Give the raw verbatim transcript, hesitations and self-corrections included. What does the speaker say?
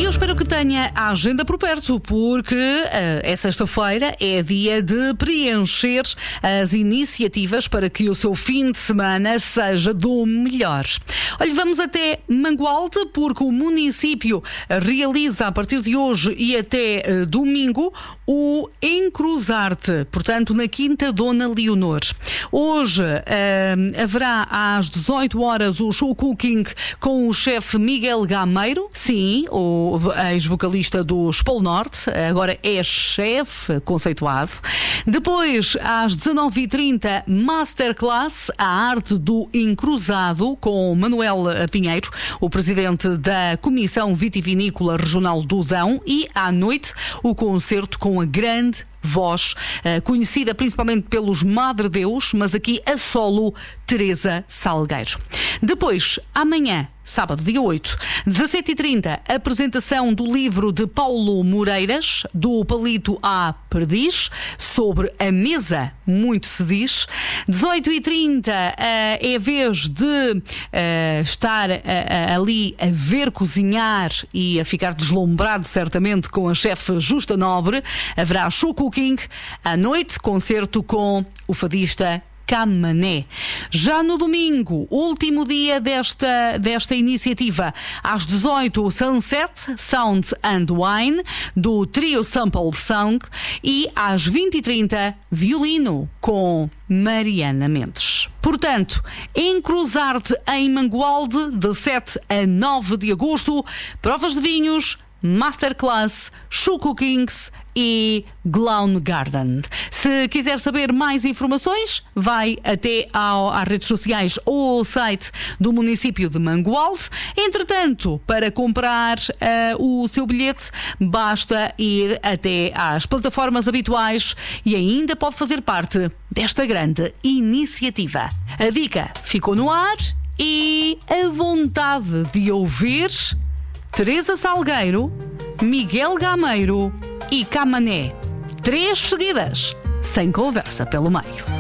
Eu espero que tenha a agenda por perto, porque uh, é sexta-feira, é dia de preencher as iniciativas para que o seu fim de semana seja do melhor. Olha, vamos até Mangualde, porque o município realiza a partir de hoje e até uh, domingo o Encruzar-te, portanto na Quinta Dona Leonor. Hoje uh, haverá às dezoito horas o show cooking com o chefe Miguel Gameiro, sim, o ex-vocalista dos Polo Norte, agora é chefe conceituado. Depois, às dezanove e trinta, Masterclass, a arte do encruzado, com Manuel Pinheiro, o presidente da Comissão Vitivinícola Regional do Dão, e à noite o concerto com a grande voz, conhecida principalmente pelos Madre Deus, mas aqui a solo, Teresa Salgueiro. Depois, amanhã, sábado, dia oito, dezassete e trinta, apresentação do livro de Paulo Moreiras, do Palito à Perdiz, sobre a mesa, muito se diz. dezoito e trinta é a vez de estar ali a ver cozinhar e a ficar deslumbrado certamente com a chefe Justa Nobre. Haverá show cooking, à noite, concerto com o fadista Camané. Já no domingo, último dia desta, desta iniciativa, às dezoito, Sunset, Sound and Wine, do trio Sample Song, e às vinte e trinta, violino, com Mariana Mendes. Portanto, Encruzar-te em Mangualde, de sete a nove de agosto, provas de vinhos, Masterclass, show cookings e Glown Garden. Se quiser saber mais informações, vai até ao, às redes sociais ou ao site do município de Mangualde. Entretanto, para comprar uh, o seu bilhete, basta ir até às plataformas habituais e ainda pode fazer parte desta grande iniciativa. A dica ficou no ar e a vontade de ouvir Teresa Salgueiro, Miguel Gameiro e Camané. Três seguidas, sem conversa pelo meio.